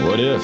What if?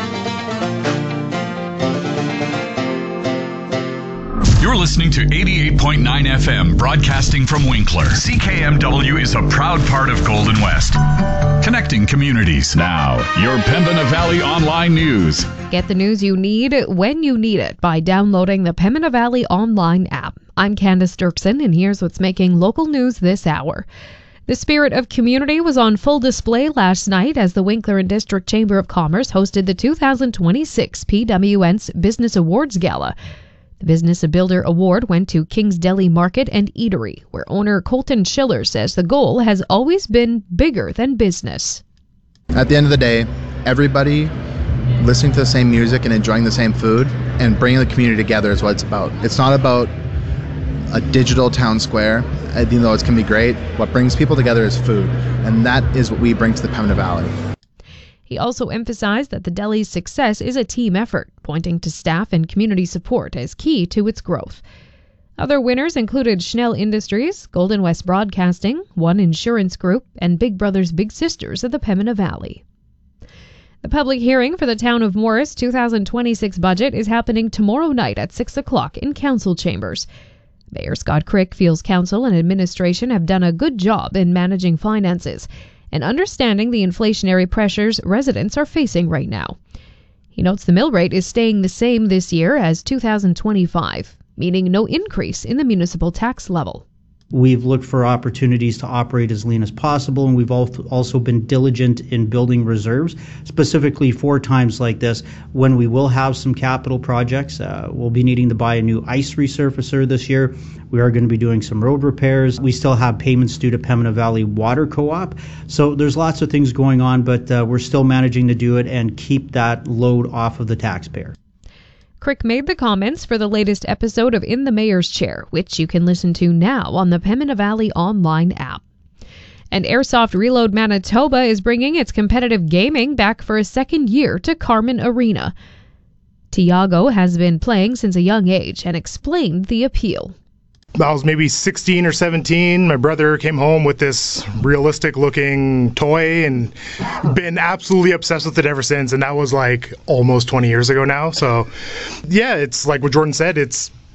You're listening to 88.9 FM, broadcasting from Winkler. CKMW is a proud part of Golden West, connecting communities. Now, your Pembina Valley Online News. Get the news you need when you need it by downloading the Pembina Valley Online app. I'm Candace Dirksen, and here's what's making local news this hour. The spirit of community was on full display last night as the Winkler and District Chamber of Commerce hosted the 2026 PWN's Business Awards Gala. The Business Builder Award went to King's Deli Market and Eatery, where owner Colton Schiller says the goal has always been bigger than business. At the end of the day, everybody listening to the same music and enjoying the same food and bringing the community together is what it's about. It's not about a digital town square, even though it can be great. What brings people together is food, and that is what we bring to the Pembina Valley. He also emphasized that the deli's success is a team effort, pointing to staff and community support as key to its growth. Other winners included Schnell Industries, Golden West Broadcasting, One Insurance Group, and Big Brothers Big Sisters of the Pembina Valley. The public hearing for the Town of Morris 2026 budget is happening tomorrow night at 6 o'clock in Council Chambers. Mayor Scott Crick feels council and administration have done a good job in managing finances and understanding the inflationary pressures residents are facing right now. He notes the mill rate is staying the same this year as 2025, meaning no increase in the municipal tax level. We've looked for opportunities to operate as lean as possible, and we've also been diligent in building reserves, specifically for times like this when we will have some capital projects. We'll be needing to buy a new ice resurfacer this year. We are going to be doing some road repairs. We still have payments due to Pembina Valley Water Co-op. So there's lots of things going on, but we're still managing to do it and keep that load off of the taxpayer. Crick made the comments for the latest episode of In the Mayor's Chair, which you can listen to now on the Pembina Valley Online app. And Airsoft Reload Manitoba is bringing its competitive gaming back for a second year to Carmen Arena. Tiago has been playing since a young age and explained the appeal. I was maybe 16 or 17. My brother came home with this realistic looking toy and been absolutely obsessed with it ever since. And that was like almost 20 years ago now. So yeah, it's like what Jordan said, it's